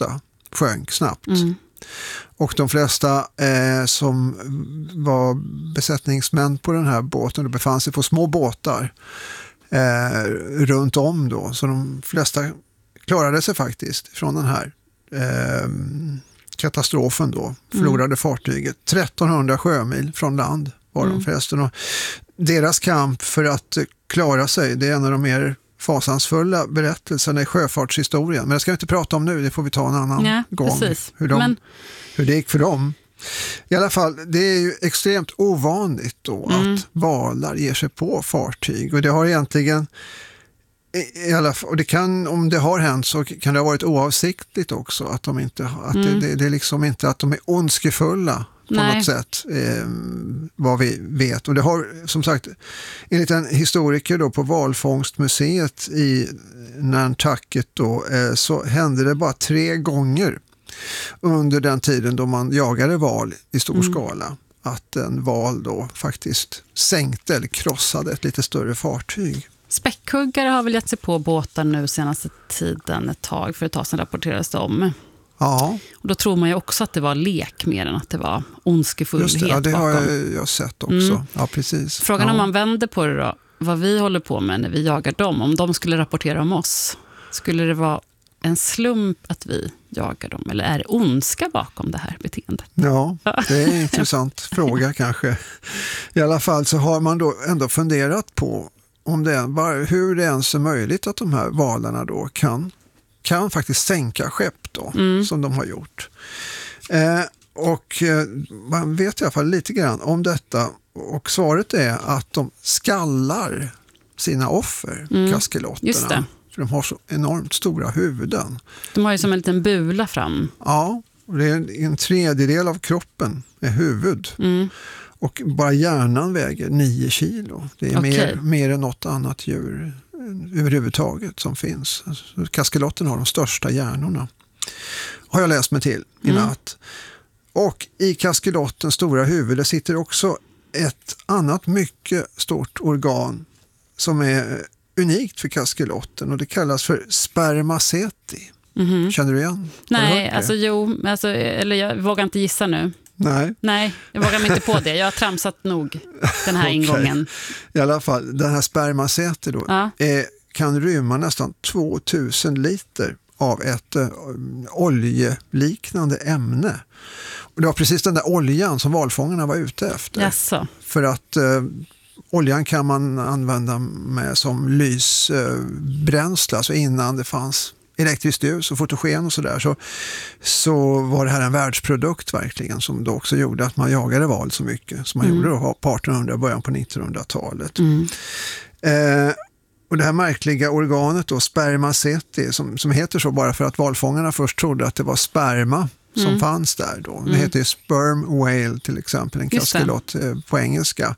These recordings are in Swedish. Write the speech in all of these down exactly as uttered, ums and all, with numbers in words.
flesta sjönk snabbt. Mm. Och de flesta eh, som var besättningsmän på den här båten, de befann sig på små båtar eh, runt om då. Så de flesta klarade sig faktiskt från den här eh, katastrofen då. Förlorade mm. fartyget. trettonhundra sjömil från land var de mm. förresten. Och deras kamp för att klara sig, det är en av de mer fasansfulla berättelserna i sjöfartshistorien. Men det ska vi inte prata om nu, det får vi ta en annan ja, gång. Precis. Hur, de, Men... hur det gick för dem. I alla fall, det är ju extremt ovanligt då mm. att valar ger sig på fartyg. Och det har egentligen, i alla fall, och det kan, om det har hänt så kan det ha varit oavsiktligt också. Att, de inte, att mm. det, det, det är liksom inte att de är ondskefulla på Nej. något sätt, eh, vad vi vet. Och det har, som sagt, enligt en historiker då på Valfångstmuseet i Nantucket då, eh, så hände det bara tre gånger under den tiden då man jagade val i stor mm. skala, att en val då faktiskt sänkte eller krossade ett lite större fartyg. Späckhuggare har väl gett sig på båtar nu senaste tiden ett tag, för ett tag sedan rapporterades det om. Ja. Och då tror man ju också att det var lek mer än att det var ondskefullhet bakom. Ja, det har jag, jag sett också. Mm. Ja, precis. Frågan ja. om man vänder på det då, vad vi håller på med när vi jagar dem, om de skulle rapportera om oss, skulle det vara en slump att vi jagar dem, eller är det ondska bakom det här beteendet? Ja, det är en intressant fråga kanske. I alla fall så har man då ändå funderat på om det, hur det ens är möjligt att de här valarna då kan kan faktiskt sänka skepp då, mm. som de har gjort. Eh, och eh, man vet i alla fall lite grann om detta, och svaret är att de skallar sina offer, mm. kaskelotterna. Just det. För de har så enormt stora huvuden. De har ju som en liten bula fram. Ja, och det är en, en tredjedel av kroppen är huvud. Mm. Och bara hjärnan väger nio kilo. Det är okay. mer, mer än något annat djur överhuvudtaget som finns. Alltså, kaskelotten har de största hjärnorna. Har jag läst mig till i mm. natt. Och i kaskelottens stora huvud sitter också ett annat mycket stort organ som är unikt för kaskelotten, och det kallas för spermaceti. Mm-hmm. Känner du igen? Nej, alltså jo, alltså, eller jag vågar inte gissa nu. Nej. Nej, jag vågar mig inte på det. Jag har tramsat nog den här okay. ingången. I alla fall, den här spermaceti då ja. är, kan rymma nästan tvåtusen liter av ett äh, oljeliknande ämne. Och det var precis den där oljan som valfångarna var ute efter. Jaså. För att äh, oljan kan man använda med som lysbränsle, äh, alltså innan det fanns elektriskt ljus och fotogen och sådär, så, så var det här en världsprodukt verkligen, som då också gjorde att man jagade val så mycket som man mm. gjorde då på artonhundra, början på nittonhundratalet. Mm. Eh, och det här märkliga organet då, spermaceti, som, som heter så bara för att valfångarna först trodde att det var sperma som mm. fanns där då. Det mm. heter ju sperm whale till exempel, en kaskelot eh, på engelska.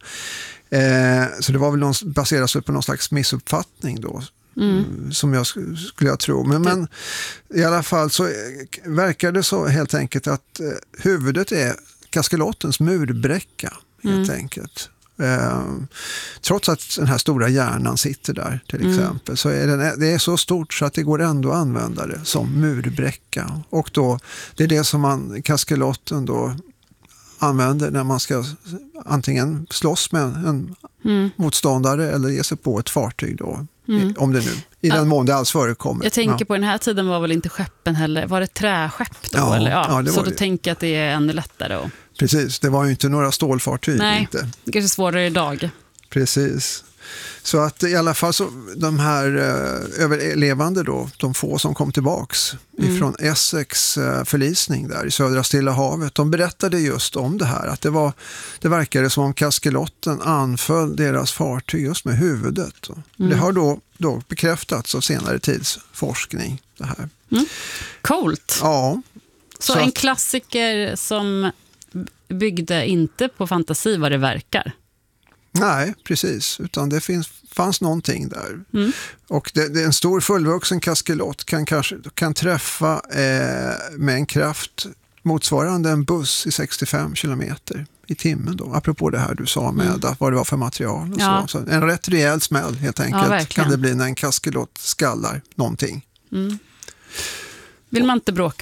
Eh, så det var väl någon, baseras på någon slags missuppfattning då. Mm. Som jag skulle jag tro. Men, men i alla fall så verkar det så helt enkelt att eh, huvudet är kaskelottens murbräcka helt mm. enkelt. Eh, trots att den här stora hjärnan sitter där till exempel, mm. så är den, det är så stort så att det går ändå att använda det som murbräcka. Och då, det är det som man, kaskelotten då använder när man ska antingen slåss med en mm. motståndare eller ge sig på ett fartyg då. Mm. Om det nu, i den ja. mån det alls förekommer. Jag tänker ja. på den här tiden var väl inte skeppen heller, var det träskepp då? Ja, eller? Ja, ja, det så var då det. tänker jag att det är ännu lättare. Och... Precis, det var ju inte några stålfartyg. Nej, inte. det kanske är svårare idag. Precis. Så att i alla fall så de här eh, överlevande då, de få som kom tillbaks mm. ifrån Essex eh, förlisning där i södra Stilla havet, de berättade just om det här, att det var, det verkade som om kaskelotten anföll deras fartyg just med huvudet. Mm. Det har då, då bekräftats av senare tids forskning det här. Mm. Coolt. Ja. Så, så en att, klassiker som byggde inte på fantasi vad det verkar. Nej, precis. Utan det finns, fanns någonting där. Mm. Och det, det är en stor fullvuxen kaskelott kan, kanske, kan träffa eh, med en kraft motsvarande en buss i sextiofem kilometer i timmen då. Apropå det här du sa med mm. att vad det var för material. Och ja. så. Så en rätt rejäl smäll helt enkelt ja, kan det bli när en kaskelott skallar någonting. Mm. Vill man inte bråka